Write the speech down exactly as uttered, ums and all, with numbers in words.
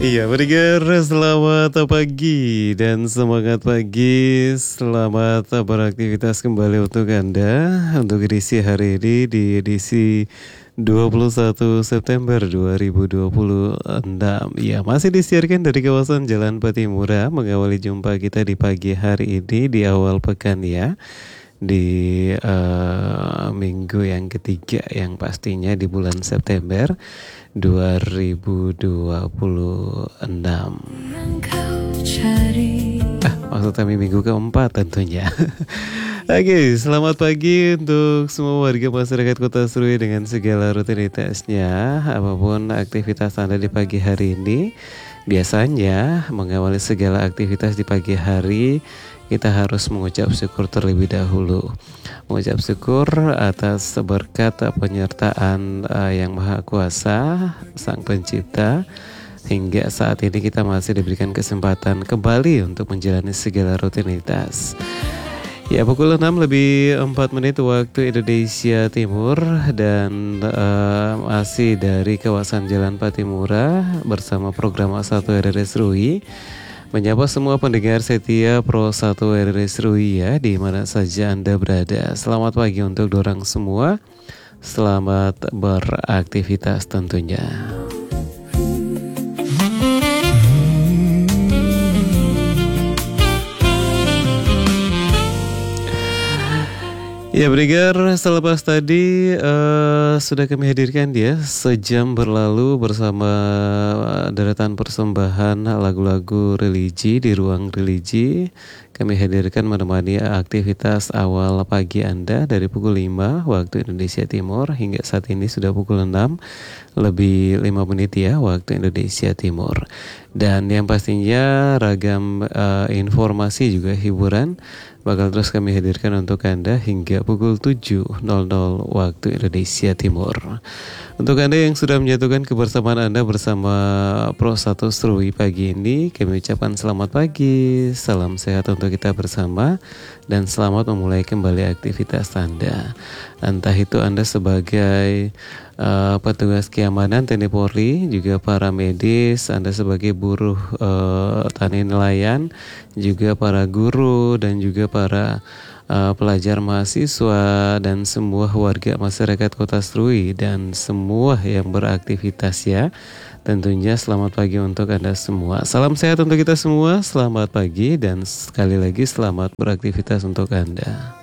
Iya, pendengar, selamat pagi dan semangat pagi. Selamat beraktivitas kembali untuk Anda untuk edisi hari ini di edisi dua puluh satu September dua ribu dua puluh enam. Ya, masih disiarkan dari kawasan Jalan Patimura, mengawali jumpa kita di pagi hari ini di awal pekan ya. Di uh, minggu yang ketiga yang pastinya di bulan September dua ribu dua puluh enam. Ah, maksud kami minggu keempat tentunya. Oke, selamat pagi untuk semua warga masyarakat Kota Serui dengan segala rutinitasnya. Apapun aktivitas Anda di pagi hari ini, biasanya mengawali segala aktivitas di pagi hari, kita harus mengucap syukur terlebih dahulu. Mengucap syukur atas berkat penyertaan uh, Yang Maha Kuasa, Sang Pencipta, hingga saat ini kita masih diberikan kesempatan kembali untuk menjalani segala rutinitas. Ya, pukul enam lebih empat menit waktu Indonesia Timur, dan uh, masih dari kawasan Jalan Patimura bersama program A satu R R S Serui, menyapa semua pendengar setia Pro satu R R S Serui ya, di mana saja Anda berada. Selamat pagi untuk dorang semua. Selamat beraktivitas tentunya. Ya, pendengar, selepas tadi uh, sudah kami hadirkan dia sejam berlalu bersama deretan persembahan lagu-lagu religi di ruang religi. Kami hadirkan menemani aktivitas awal pagi Anda dari pukul lima waktu Indonesia Timur hingga saat ini sudah pukul enam lebih lima menit ya waktu Indonesia Timur. Dan yang pastinya ragam uh, informasi juga hiburan bakal terus kami hadirkan untuk Anda hingga pukul tujuh nol nol waktu Indonesia Timur. Untuk Anda yang sudah menyatukan kebersamaan Anda bersama Pro satu Serui pagi ini, kami ucapkan selamat pagi, salam sehat untuk kita bersama, dan selamat memulai kembali aktivitas Anda. Entah itu Anda sebagai uh, petugas keamanan T N I Polri, juga para medis, Anda sebagai buruh uh, tani nelayan, juga para guru, dan juga para Uh, pelajar mahasiswa dan semua warga masyarakat Kota Serui dan semua yang beraktivitas ya. Tentunya selamat pagi untuk Anda semua. Salam sehat untuk kita semua. Selamat pagi dan sekali lagi selamat beraktivitas untuk Anda.